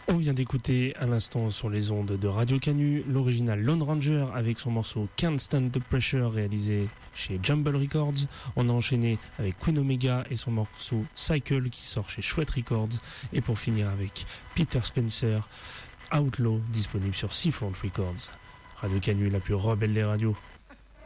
On vient d'écouter à l'instant sur les ondes de Radio Canu l'original Lone Ranger avec son morceau Can't Stand the Pressure réalisé chez Jumble Records. On a enchaîné avec Queen Omega et son morceau Cycle qui sort chez Chouette Records. Et pour finir avec Peter Spencer, Outlaw, disponible sur Seafront Records. Radio Canu, la plus rebelle des radios.